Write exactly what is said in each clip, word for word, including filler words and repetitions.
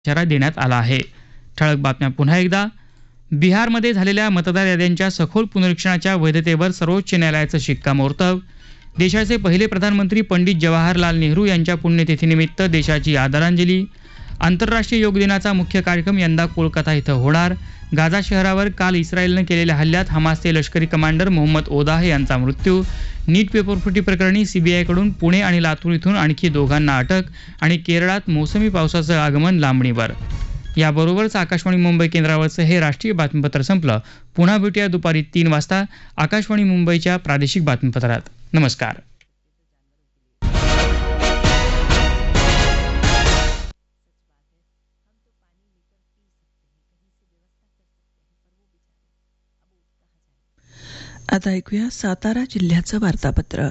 इशारा देण्यात आला आहे. ठळक बातम्या पुन्हा एकदा. बिहारमध्ये झालेल्या मतदार याद्यांच्या सखोल पुनरीक्षणाच्या वैधतेवर सर्वोच्च न्यायालयाचं शिक्कामोर्तब. देशाचे पहिले प्रधानमंत्री पंडित जवाहरलाल नेहरू यांच्या पुण्यतिथीनिमित्त देशाची आदरांजली. आंतरराष्ट्रीय योग दिनाचा मुख्य कार्यक्रम यंदा कोलकाता इथं होणार. गाझा शहरावर काल इस्रायलनं केलेल्या हल्ल्यात हमासचे लष्करी कमांडर मोहम्मद ओदाह यांचा मृत्यू. नीट पेपरफुटी प्रकरणी सीबीआयकडून पुणे आणि लातूर इथून आणखी दोघांना अटक. आणि केरळात मोसमी पावसाचं आगमन लांबणीवर. याबरोबरच आकाशवाणी मुंबई केंद्रावरचं हे राष्ट्रीय बातमीपत्र संपलं. पुन्हा भेटूया दुपारी तीन वाजता आकाशवाणी मुंबईच्या प्रादेशिक बातमीपत्रात. नमस्कार. आता ऐकूया सातारा जिल्ह्याचं वार्तापत्र.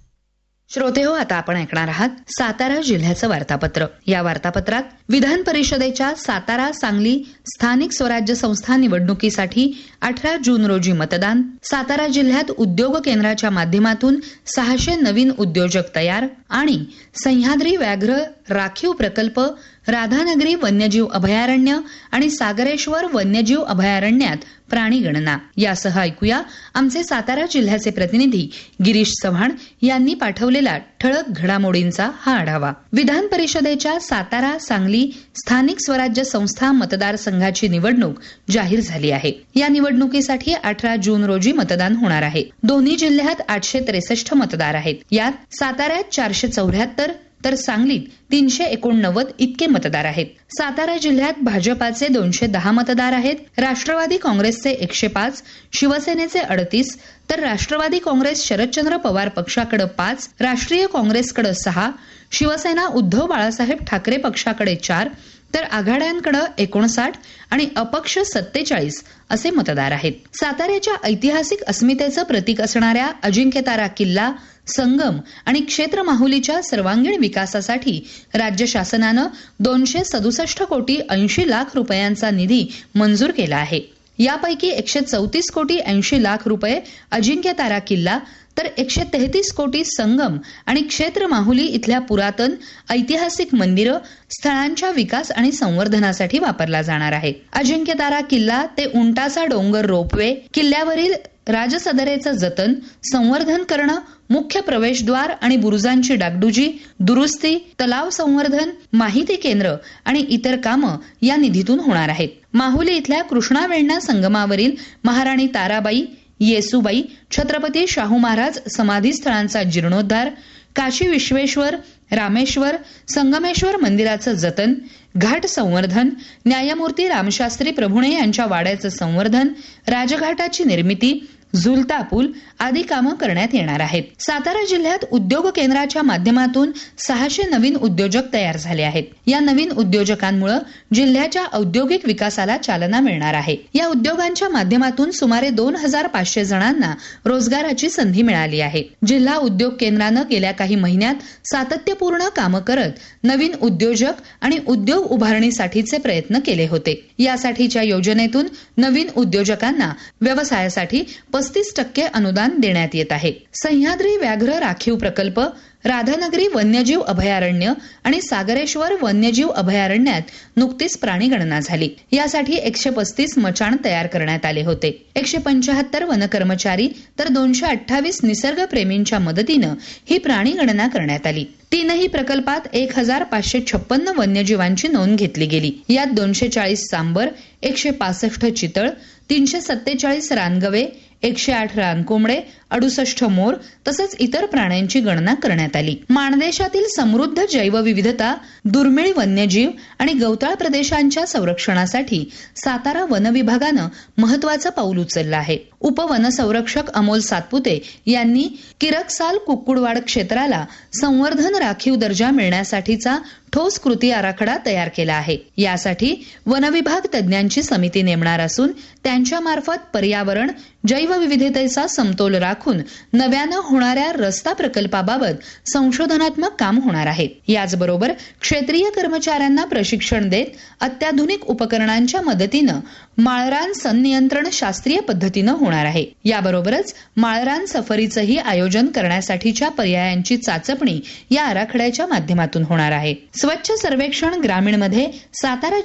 श्रोते हो, आता आपण ऐकणार आहात सातारा जिल्ह्याचं वार्तापत्र. या वार्तापत्रात विधान परिषदेच्या सातारा सांगली स्थानिक स्वराज्य संस्था निवडणुकीसाठी अठरा जून रोजी मतदान. सातारा जिल्ह्यात उद्योग केंद्राच्या माध्यमातून सहाशे नवीन उद्योजक तयार. आणि सह्याद्री व्याघ्र राखीव प्रकल्प, राधानगरी वन्यजीव अभयारण्य आणि सागरेश्वर वन्यजीव अभयारण्यात प्राणी गणना. यासह ऐकूया आमचे सातारा जिल्ह्याचे प्रतिनिधी गिरीश चव्हाण यांनी पाठवलेला ठळक घडामोडींचा हा आढावा. विधान परिषदेच्या सातारा सांगली स्थानिक स्वराज्य संस्था मतदारसंघाची निवडणूक जाहीर झाली आहे. या निवडणुकीसाठी अठरा जून रोजी मतदान होणार आहे. दोन्ही जिल्ह्यात आठशे त्रेसष्ट मतदार आहेत. यात साताऱ्यात चारशे चौऱ्याहत्तर तर सांगलीत तीनशे एकोणनव्वद इतके मतदार आहेत. सातारा जिल्ह्यात भाजपाचे दोनशे दहा मतदार आहेत. राष्ट्रवादी काँग्रेसचे एकशे पाच, शिवसेनेचे अडतीस तर राष्ट्रवादी काँग्रेस शरदचंद्र पवार पक्षाकडे पाच, राष्ट्रीय काँग्रेसकडे सहा, शिवसेना उद्धव बाळासाहेब ठाकरे पक्षाकडे चार तर आघाड्यांकडे एकोणसाठ आणि अपक्ष सत्तेचाळीस असे मतदार आहेत. साताऱ्याच्या ऐतिहासिक अस्मितेचं प्रतीक असणाऱ्या अजिंक्यतारा किल्ला, संगम आणि क्षेत्र माहुलीच्या सर्वांगीण विकासासाठी राज्य शासनानं दोनशे सदुसष्ट कोटी ऐंशी लाख रुपयांचा निधी मंजूर केला आहे. यापैकी एकशे चौतीस कोटी ऐंशी लाख रुपये अजिंक्यतारा किल्ला तर एकशे तेहतीस कोटी संगम आणि क्षेत्र माहुली इथल्या पुरातन ऐतिहासिक मंदिरं स्थळांच्या विकास आणि संवर्धनासाठी वापरला जाणार आहे. अजिंक्यतारा किल्ला ते उंटाचा डोंगर रोपवे, किल्ल्यावरील राजसदरेचं जतन, संवर्धन करणं, मुख्य प्रवेशद्वार आणि बुरुजांची डागडुजी, दुरुस्ती, तलाव संवर्धन, माहिती केंद्र आणि इतर कामं या निधीतून होणार आहेत. माहुली इथल्या कृष्णा वेण्णा संगमावरील महाराणी ताराबाई, येसुबाई, छत्रपती शाहू महाराज समाधी स्थळांचा जीर्णोद्धार, काशी विश्वेश्वर, रामेश्वर, संगमेश्वर मंदिराचं जतन, घाट संवर्धन, न्यायमूर्ती रामशास्त्री प्रभुणे यांच्या वाड्याचं संवर्धन, राजघाटाची निर्मिती, झुलता पूल आदी कामं करण्यात येणार आहेत. सातारा जिल्ह्यात उद्योग केंद्राच्या माध्यमातून सहाशे नवीन उद्योजक तयार झाले आहेत. या नवीन उद्योजकांमुळे जिल्ह्याच्या औद्योगिक विकासाला चालना मिळणार आहे. या उद्योगांच्या माध्यमातून सुमारे दोन हजार पाचशे जणांना रोजगाराची संधी मिळाली आहे. जिल्हा उद्योग केंद्रानं गेल्या काही महिन्यात सातत्यपूर्ण कामं करत नवीन उद्योजक आणि उद्योग उभारणीसाठीचे प्रयत्न केले होते. यासाठीच्या योजनेतून नवीन उद्योजकांना व्यवसायासाठी पस्तीस टक्के अनुदान देण्यात येत आहे. सह्याद्री व्याघ्र राखीव प्रकल्प, राधानगरी वन्यजीव अभयारण्य आणि सागरेश्वर वन्यजीव अभयारण्यात नुकतीच प्राणी गणना झाली. यासाठी एकशे पस्तीस मचाण तयार करण्यात आले होते. एकशे पंचाहत्तर वनकर्मचारी तर दोनशे अठ्ठावीस निसर्गप्रेमींच्या मदतीनं ही प्राणी गणना करण्यात आली. तीनही प्रकल्पात एक हजार पाचशे छप्पन्न वन्यजीवांची नोंद घेतली गेली. यात दोनशे चाळीस सांबर, एकशे पासष्ट चितळ, तीनशे सत्तेचाळीस रानगवे, एकशे आठ रानकोंबडे, अडुसष्ट मोर तसंच इतर प्राण्यांची गणना करण्यात आली. माणदेशातील समृद्ध जैवविविधता, दुर्मिळ वन्यजीव आणि गवताळ प्रदेशांच्या संरक्षणासाठी सातारा वन विभागानं महत्वाचं पाऊल उचललं आहे. उपवनसंरक्षक अमोल सातपुते यांनी किरकसाल कुक्कुडवाड क्षेत्राला संवर्धन राखीव दर्जा मिळण्यासाठीचा ठोस कृती आराखडा तयार केला आहे. यासाठी वनविभाग तज्ज्ञांची समिती नेमणार असून त्यांच्या मार्फत पर्यावरण, जैवविविधतेचा समतोल राखून नव्यानं होणाऱ्या रस्ता प्रकल्पाबाबत संशोधनात्मक काम होणार आहे. याचबरोबर क्षेत्रीय कर्मचाऱ्यांना प्रशिक्षण देत अत्याधुनिक उपकरणांच्या मदतीनं माळरान संनियंत्रण शास्त्रीय पद्धतीनं होणार आहे. याबरोबरच माळरान सफरीचंही आयोजन करण्यासाठीच्या पर्यायांची चाचपणी या आराखड्याच्या माध्यमातून होणार आहे. स्वच्छ सर्वेक्षण ग्रामीणमध्ये सातारा